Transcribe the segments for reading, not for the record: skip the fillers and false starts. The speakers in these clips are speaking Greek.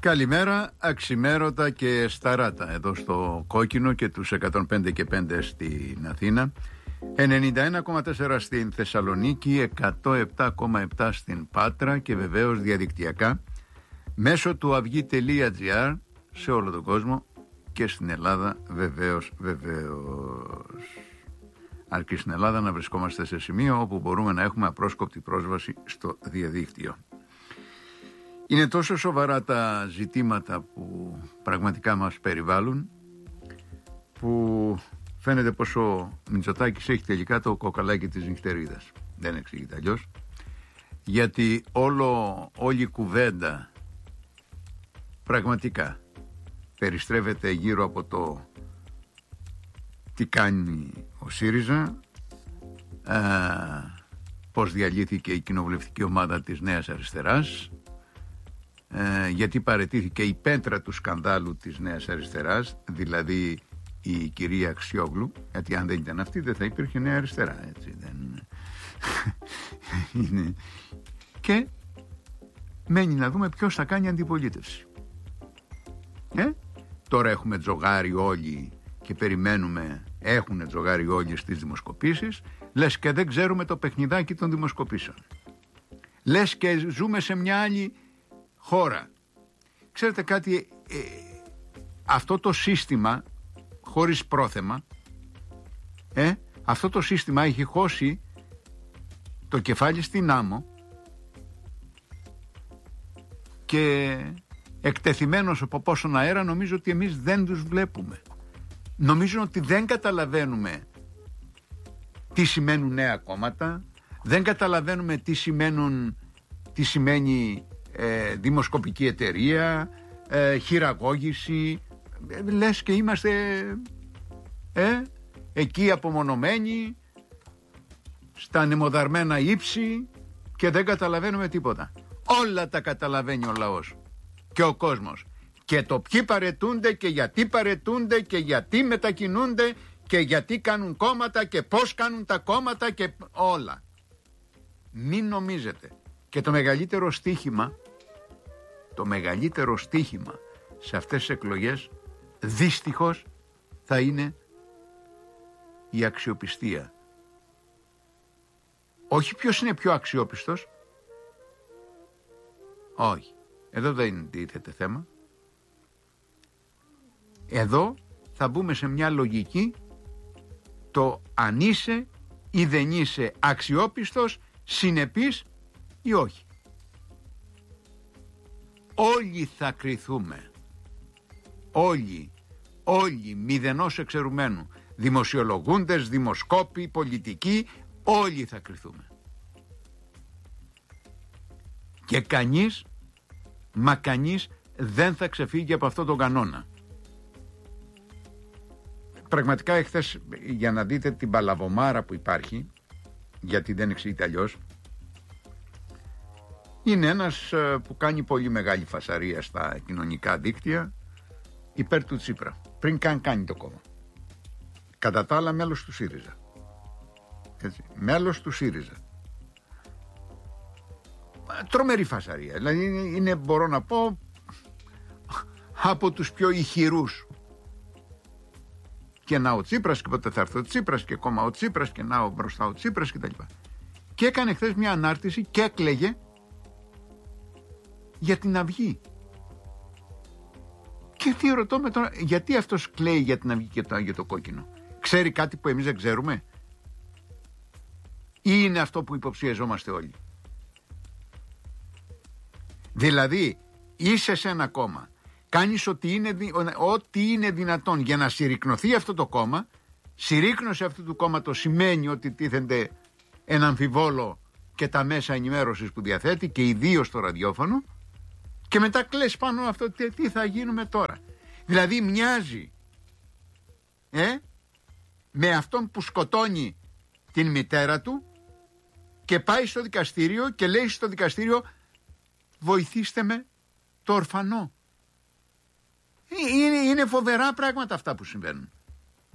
Καλημέρα, αξιμέρωτα και σταράτα εδώ στο Κόκκινο και τους 105 και 5 στην Αθήνα, 91,4 στην Θεσσαλονίκη, 107,7 στην Πάτρα και βεβαίως διαδικτυακά μέσω του avygi.gr σε όλο τον κόσμο και στην Ελλάδα βεβαίως. Αρκεί στην Ελλάδα να βρισκόμαστε σε σημείο όπου μπορούμε να έχουμε απρόσκοπτη πρόσβαση στο διαδίκτυο. Είναι τόσο σοβαρά τα ζητήματα που πραγματικά μας περιβάλλουν, που φαίνεται πως ο Μητσοτάκης έχει τελικά το κοκαλάκι της νυχτερίδας. Δεν εξηγείται αλλιώς. Γιατί όλη η κουβέντα πραγματικά περιστρέφεται γύρω από το τι κάνει ο ΣΥΡΙΖΑ, πώς διαλύθηκε η κοινοβουλευτική ομάδα της Νέας Αριστεράς, γιατί παραιτήθηκε η πέτρα του σκανδάλου της Νέας Αριστεράς, δηλαδή η κυρία Αξιόγλου, γιατί αν δεν ήταν αυτή δεν θα υπήρχε Νέα Αριστερά, έτσι δεν είναι. Και μένει να δούμε ποιος θα κάνει αντιπολίτευση. Τώρα έχουμε τζογάρει όλοι και περιμένουμε, έχουν τζογάρει όλοι στις δημοσκοπήσεις, λες και δεν ξέρουμε το παιχνιδάκι των δημοσκοπήσεων, λες και ζούμε σε μια άλλη χώρα. Ξέρετε κάτι, αυτό το σύστημα χωρίς πρόθεμα, αυτό το σύστημα έχει χώσει το κεφάλι στην άμμο και εκτεθειμένος από πόσον αέρα νομίζω ότι εμείς δεν τους βλέπουμε. Νομίζω ότι δεν καταλαβαίνουμε τι σημαίνουν νέα κόμματα, δεν καταλαβαίνουμε τι σημαίνει δημοσκοπική εταιρεία, χειραγώγηση, λες και είμαστε εκεί απομονωμένοι στα ανεμοδαρμένα ύψη και δεν καταλαβαίνουμε τίποτα. Όλα τα καταλαβαίνει ο λαός και ο κόσμος, και το ποιοι παραιτούνται και γιατί παραιτούνται και γιατί μετακινούνται και γιατί κάνουν κόμματα και πώς κάνουν τα κόμματα και όλα. Μην νομίζετε. Και το μεγαλύτερο στοίχημα σε αυτές τις εκλογές δυστυχώς θα είναι η αξιοπιστία. Όχι ποιος είναι πιο αξιόπιστος, όχι, εδώ δεν τίθεται θέμα. Εδώ θα μπούμε σε μια λογική το αν είσαι ή δεν είσαι αξιόπιστος, συνεπής ή όχι. Όλοι θα κριθούμε, όλοι μηδενός εξαιρουμένου, δημοσιολογούντες, δημοσκόποι, πολιτικοί, όλοι θα κριθούμε. Και κανείς δεν θα ξεφύγει από αυτόν τον κανόνα. Πραγματικά εχθές, για να δείτε την παλαβομάρα που υπάρχει, γιατί δεν εξηγείται αλλιώς, είναι ένας που κάνει πολύ μεγάλη φασαρία στα κοινωνικά δίκτυα υπέρ του Τσίπρα, πριν καν κάνει το κόμμα. Κατά τα άλλα μέλος του ΣΥΡΙΖΑ. Έτσι, μέλος του ΣΥΡΙΖΑ. Τρομερή φασαρία. Δηλαδή είναι, μπορώ να πω, από τους πιο ηχηρούς. Και να ο Τσίπρας και ποτέ θα έρθει ο Τσίπρας και κόμμα ο Τσίπρας και να ο μπροστά ο Τσίπρας και τα λοιπά. Και έκανε χθες μια ανάρτηση και έκλαιγε για την Αυγή. Και τι ρωτώ με τώρα, γιατί αυτός κλαίει για την Αυγή και για το κόκκινο? Ξέρει κάτι που εμείς δεν ξέρουμε? Ή είναι αυτό που υποψιαζόμαστε όλοι? Δηλαδή είσαι σε ένα κόμμα, κάνεις ό,τι είναι δυνατόν για να συρρικνωθεί αυτό το κόμμα. Συρρίκνωση αυτού του κόμματος σημαίνει ότι τίθενται ένα αμφιβόλο και τα μέσα ενημέρωσης που διαθέτει και ιδίως το ραδιόφωνο, και μετά κλαις πάνω αυτό, τι θα γίνουμε τώρα? Δηλαδή μοιάζει με αυτόν που σκοτώνει την μητέρα του και πάει στο δικαστήριο και λέει στο δικαστήριο βοηθήστε με το ορφανό. Είναι φοβερά πράγματα αυτά που συμβαίνουν.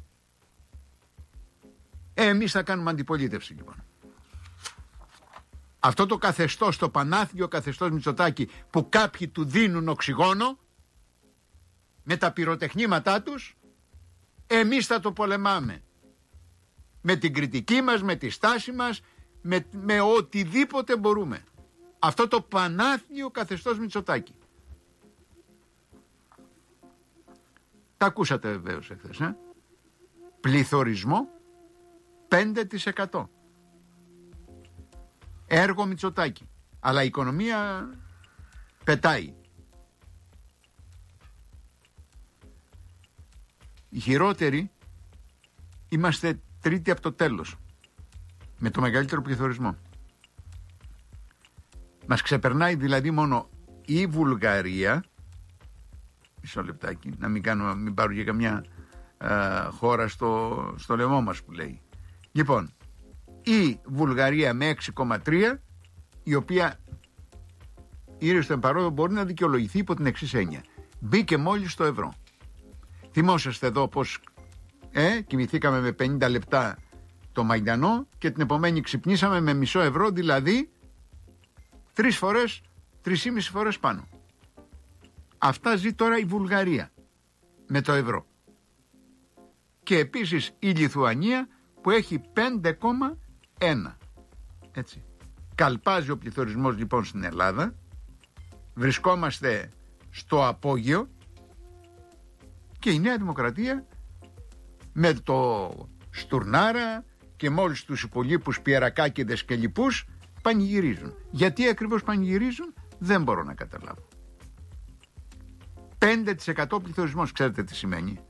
Εμείς θα κάνουμε αντιπολίτευση λοιπόν. Αυτό το καθεστώς, το πανάθλιο καθεστώς Μητσοτάκη, που κάποιοι του δίνουν οξυγόνο με τα πυροτεχνήματά τους, εμείς θα το πολεμάμε. Με την κριτική μας, με τη στάση μας, με οτιδήποτε μπορούμε. Αυτό το πανάθλιο καθεστώς Μητσοτάκη. Τα ακούσατε βεβαίως εχθές, Πληθωρισμό 5%. Έργο Μητσοτάκη. Αλλά η οικονομία πετάει. Οι χειρότεροι είμαστε τρίτη από το τέλος, με το μεγαλύτερο πληθωρισμό. Μας ξεπερνάει δηλαδή μόνο η Βουλγαρία. Μισό λεπτάκι, να μην πάρω και καμιά χώρα στο λαιμό μας που λέει. Λοιπόν, η Βουλγαρία με 6,3, η οποία ήρθε στο εμπαρόδο μπορεί να δικαιολογηθεί υπό την εξής έννοια. Μπήκε μόλις στο ευρώ. Θυμόσαστε εδώ πως κοιμηθήκαμε με 50 λεπτά το Μαϊντανό και την επομένη ξυπνήσαμε με μισό ευρώ, δηλαδή 3,5 φορές πάνω. Αυτά ζει τώρα η Βουλγαρία με το ευρώ. Και επίσης η Λιθουανία που έχει 5,1. Έτσι. Καλπάζει ο πληθωρισμός λοιπόν στην Ελλάδα. Βρισκόμαστε στο απόγειο και η Νέα Δημοκρατία με το Στουρνάρα και με όλους τους υπολείπους πιερακάκηδες και λοιπούς πανηγυρίζουν. Γιατί ακριβώς πανηγυρίζουν δεν μπορώ να καταλάβω. 5% πληθωρισμός, ξέρετε τι σημαίνει?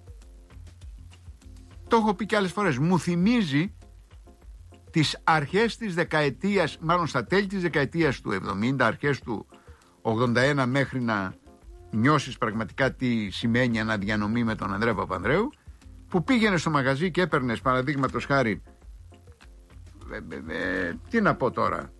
Το έχω πει και άλλες φορές. Μου θυμίζει τις αρχές της δεκαετίας, μάλλον στα τέλη της δεκαετίας του 70, αρχές του 81, μέχρι να νιώσεις πραγματικά τι σημαίνει αναδιανομή με τον Ανδρέα Παπανδρέου, που πήγαινε στο μαγαζί και έπαιρνες, παραδείγματος χάρη, τι να πω τώρα,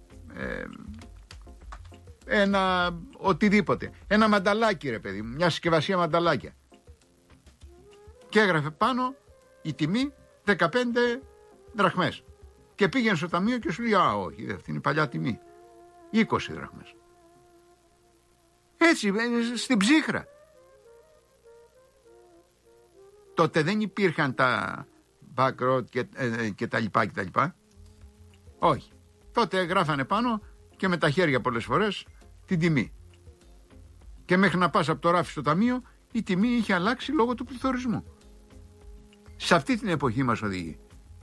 ένα οτιδήποτε, ένα μανταλάκι ρε παιδί μου, μια συσκευασία μανταλάκια, και έγραφε πάνω η τιμή 15 δραχμές και πήγαινε στο ταμείο και σου λέει όχι, αυτή είναι η παλιά τιμή, 20 δραχμές. Έτσι, στην ψύχρα. Τότε δεν υπήρχαν τα backroad και τα λοιπά και τα λοιπά. Όχι. Τότε γράφανε πάνω και με τα χέρια πολλές φορές την τιμή. Και μέχρι να πας από το ράφι στο ταμείο η τιμή είχε αλλάξει λόγω του πληθωρισμού. Σε αυτή την εποχή μας οδηγεί.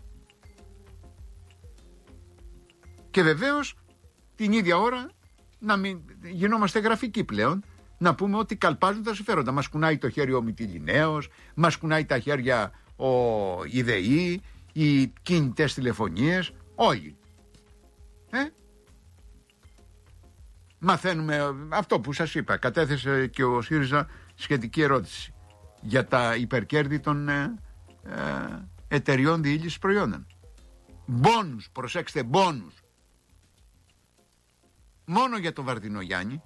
Και βεβαίως την ίδια ώρα να μην γινόμαστε γραφικοί πλέον, να πούμε ότι καλπάζουν τα συμφέροντα. Μας κουνάει το χέρι ο Μυτιληναίος, μας κουνάει τα χέρια η ΔΕΗ, οι κινητές τηλεφωνίες, όλοι. Μαθαίνουμε αυτό που σας είπα. Κατέθεσε και ο ΣΥΡΙΖΑ σχετική ερώτηση για τα υπερκέρδη των εταιριών διήλυσης προϊόντων. Μπόνους, προσέξτε, μπόνους. Μόνο για τον Βαρδινογιάννη.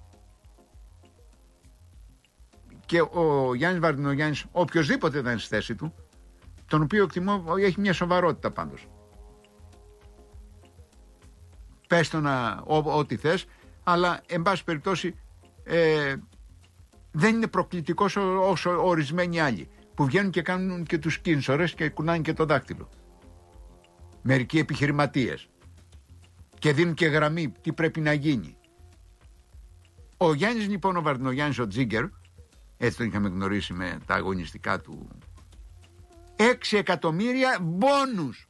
Και ο Γιάννης Βαρδινογιάννης, οποιοσδήποτε ήταν στη θέση του, τον οποίο εκτιμώ, έχει μια σοβαρότητα πάντως. Πες το ό,τι θες, αλλά εν πάση περιπτώσει δεν είναι προκλητικός όσο ορισμένοι άλλοι που βγαίνουν και κάνουν και τους κίνσορες και κουνάνε και το δάκτυλο. Μερικοί επιχειρηματίες και δίνουν και γραμμή τι πρέπει να γίνει. Ο Γιάννης λοιπόν, ο Βαρδινογιάννης, ο Τζίγκερ, έτσι τον είχαμε γνωρίσει με τα αγωνιστικά του, 6 εκατομμύρια μπόνους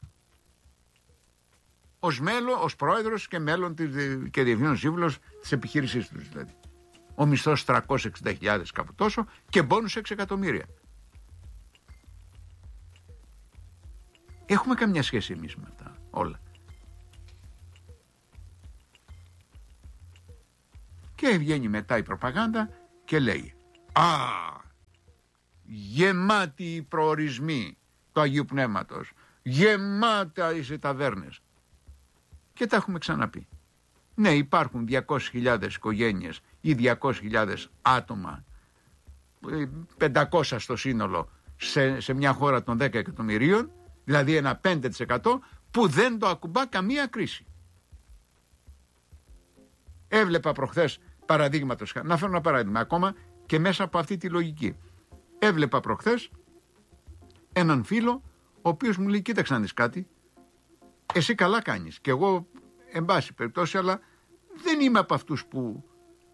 ως πρόεδρος και μέλλον και διευθύνων σύμβουλος της επιχείρησής τους δηλαδή. Ο μισθός 360.000 κάπου τόσο και μπόνους 6 εκατομμύρια. Έχουμε καμιά σχέση εμείς με αυτά όλα? Και βγαίνει μετά η προπαγάνδα και λέει γεμάτοι οι προορισμοί του Αγίου Πνεύματος, γεμάτα οι ταβέρνες. Και τα έχουμε ξαναπεί. Ναι, υπάρχουν 200.000 οικογένειες ή 200.000 άτομα, 500 στο σύνολο σε μια χώρα των 10 εκατομμυρίων, δηλαδή ένα 5% που δεν το ακουμπά καμία κρίση. Έβλεπα προχθές, παραδείγματος, να φέρω ένα παράδειγμα, ακόμα και μέσα από αυτή τη λογική. Έβλεπα προχθές έναν φίλο, ο οποίος μου λέει: κοίταξε να δεις κάτι, εσύ καλά κάνεις. Και εγώ, εν πάση περιπτώσει, αλλά δεν είμαι από αυτούς που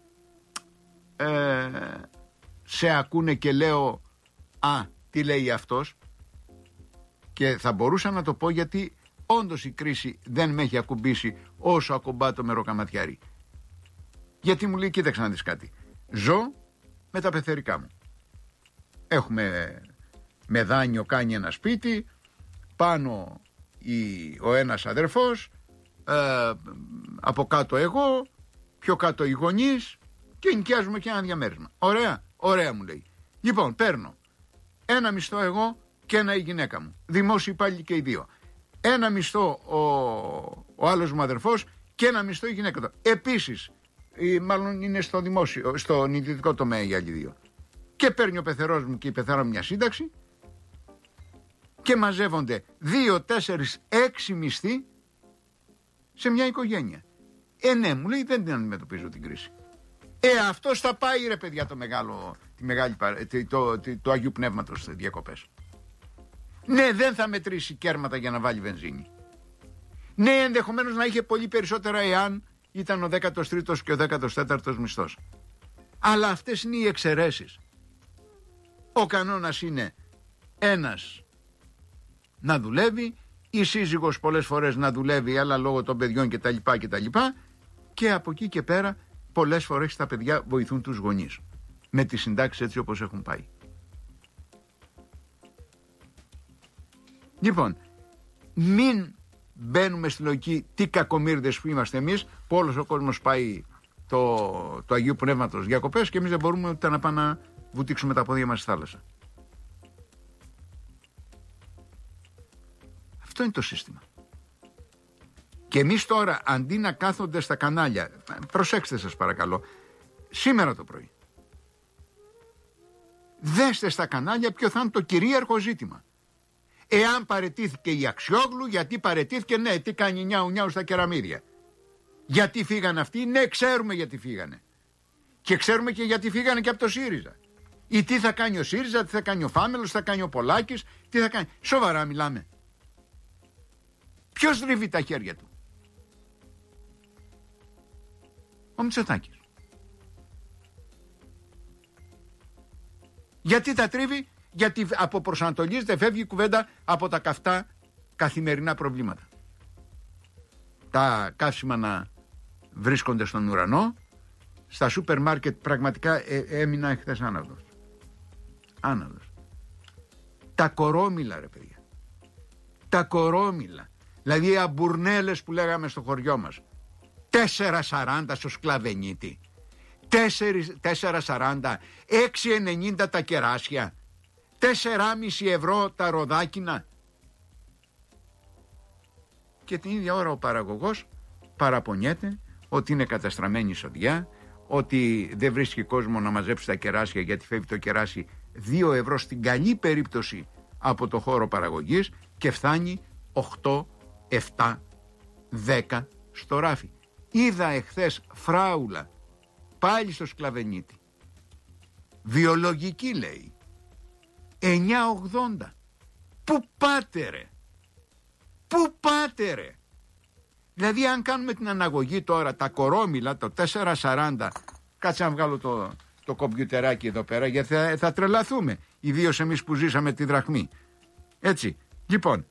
σε ακούνε και λέω «Α, τι λέει αυτός». Και θα μπορούσα να το πω, γιατί όντως η κρίση δεν με έχει ακουμπήσει όσο ακουμπά το μεροκαματιάρι. Γιατί μου λέει: κοίταξε να δεις κάτι, ζω με τα πεθερικά μου. Έχουμε με δάνειο κάνει ένα σπίτι, πάνω ο ένας αδερφός, από κάτω εγώ, πιο κάτω οι γονείς, και νοικιάζουμε και ένα διαμέρισμα. Ωραία, ωραία μου λέει. Λοιπόν, παίρνω ένα μισθό εγώ και ένα η γυναίκα μου. Δημόσιοι υπάλληλοι και οι δύο. Ένα μισθό ο άλλος μου αδερφός και ένα μισθό η γυναίκα του. Επίσης, μάλλον είναι στον ιδιωτικό τομέα οι άλλοι δύο. Και παίρνει ο πεθερός μου και η πεθερά μου μια σύνταξη και μαζεύονται 2, 4, 6 μισθοί σε μια οικογένεια. Ναι, μου λέει, δεν την αντιμετωπίζω την κρίση. Αυτός θα πάει, ρε παιδιά, το Αγίου Πνεύματος διακοπές. Ναι, δεν θα μετρήσει κέρματα για να βάλει βενζίνη. Ναι, ενδεχομένως να είχε πολύ περισσότερα εάν ήταν ο 13ος και ο 14ος μισθός. Αλλά αυτές είναι οι εξαιρέσεις. Ο κανόνας είναι ένας να δουλεύει, η σύζυγος πολλές φορές να δουλεύει, αλλά λόγω των παιδιών κτλ. Και από εκεί και πέρα πολλές φορές τα παιδιά βοηθούν τους γονείς με τις συντάξεις έτσι όπως έχουν πάει. Λοιπόν, μην μπαίνουμε στη λογική τι κακομοίρδες που είμαστε εμείς, που όλος ο κόσμος πάει το Αγίου Πνεύματος διακοπές και εμείς δεν μπορούμε ούτε να πάμε να βουτήξουμε τα πόδια μας στη θάλασσα. Αυτό είναι το σύστημα. Και εμείς τώρα, αντί να κάθονται στα κανάλια, προσέξτε σας παρακαλώ, σήμερα το πρωί, δέστε στα κανάλια ποιο θα είναι το κυρίαρχο ζήτημα. Εάν παραιτήθηκε η Αξιόγλου, γιατί παραιτήθηκε, ναι, τι κάνει νιάου νιάου στα κεραμίδια. Γιατί φύγανε αυτοί, ναι, ξέρουμε γιατί φύγανε. Και ξέρουμε και γιατί φύγανε και από το ΣΥΡΙΖΑ. Ή τι θα κάνει ο ΣΥΡΙΖΑ, τι θα κάνει ο Φάμελος, τι θα κάνει ο Πολάκης, τι θα κάνει. Σοβαρά μιλάμε. Ποιος τρίβει τα χέρια του? Ο Μητσοτάκης. Γιατί τα τρίβει? Γιατί αποπροσανατολίζεται, φεύγει η κουβέντα από τα καυτά καθημερινά προβλήματα. Τα καύσιμα να βρίσκονται στον ουρανό, στα σούπερ μάρκετ πραγματικά έμεινα εχθές άναυδος. Άναυδος. Τα κορόμιλα, ρε παιδιά. Τα κορόμιλα. Δηλαδή οι αμπουρνέλες που λέγαμε στο χωριό μας. 4,40 στο Σκλαβενίτη. 4,40. 6,90 τα κεράσια. 4,5 ευρώ τα ροδάκινα. Και την ίδια ώρα ο παραγωγός παραπονιέται ότι είναι καταστραμμένη η σοδιά, ότι δεν βρίσκει κόσμο να μαζέψει τα κεράσια γιατί φεύγει το κεράσι 2 ευρώ στην καλή περίπτωση από το χώρο παραγωγής και φτάνει 8, 7, 10 στο ράφι. Είδα εχθές φράουλα πάλι στο Σκλαβενίτη. Βιολογική λέει. 9,80. Πού πάτε ρε? Πού πάτε ρε? Δηλαδή αν κάνουμε την αναγωγή τώρα, τα κορόμιλα, το 4,40, κάτσε να βγάλω το κομπιουτεράκι εδώ πέρα γιατί θα τρελαθούμε, ιδίως εμείς που ζήσαμε τη δραχμή. Έτσι, λοιπόν,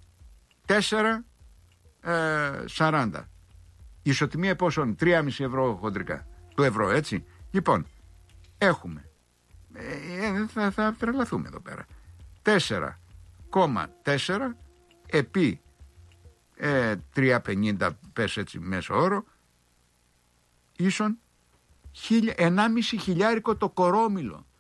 4,40. Η ισοτιμία πόσο? 3,5 ευρώ χοντρικά. Το ευρώ, έτσι. Λοιπόν, έχουμε. Θα τρελαθούμε εδώ πέρα. 4,4 επί 3,50 πες έτσι μέσο όρο, ίσον 1,5 χιλιάρικο το κορόμιλο.